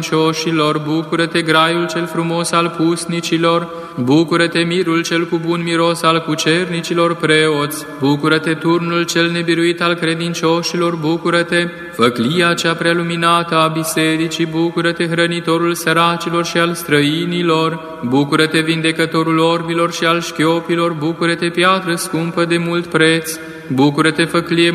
credincioșilor, bucură-te graiul cel frumos al pusnicilor, bucură-te mirul cel cu bun miros al cucernicilor preoți, bucură-te turnul cel nebiruit al credincioșilor, bucură-te făclia cea preluminată a bisericii, bucură-te hrănitorul săracilor și al străinilor, bucură-te vindecătorul orbilor și al șchiopilor, bucură-te piatră scumpă de mult preț, bucură-te făclie